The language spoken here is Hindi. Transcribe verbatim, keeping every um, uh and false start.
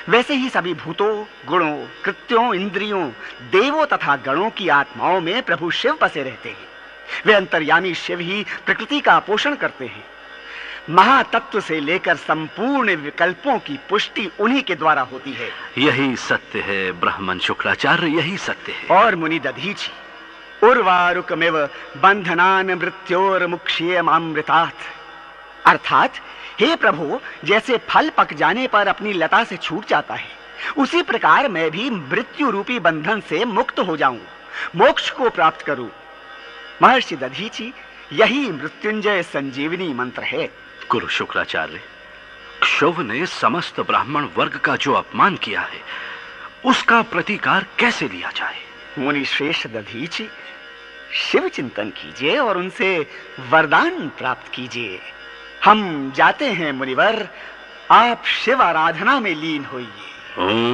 वैसे ही सभी भूतों, गुणों, कृत्यों, इंद्रियों, देवों तथा गणों की आत्माओं में प्रभु शिव बसे रहते हैं। वे अंतर्यामी शिव ही प्रकृति का पोषण करते हैं। महातत्व से लेकर संपूर्ण विकल्पों की पुष्टि उन्हीं के द्वारा होती है। यही सत्य है ब्राह्मण शुक्लाचार्य, यही सत्य है। और मुनि दधीचि, उर्वारुकमिव बंधनान मृत्योर मुक्ष्येमामृतात्, अर्थात हे प्रभु, जैसे फल पक जाने पर अपनी लता से छूट जाता है, उसी प्रकार मैं भी मृत्यु रूपी बंधन से मुक्त हो जाऊं, मोक्ष को प्राप्त करूं। महर्षि दधीचि, यही मृत्युंजय संजीवनी मंत्र है। गुरु शुक्लाचार्य, क्षुभ ने समस्त ब्राह्मण वर्ग का जो अपमान किया है, उसका प्रतिकार कैसे लिया जाए? मुनि श्रेष्ठ दधीचि, शिव चिंतन कीजिए और उनसे वरदान प्राप्त कीजिए। हम जाते हैं मुनिवर, आप शिव आराधना में लीन होइए।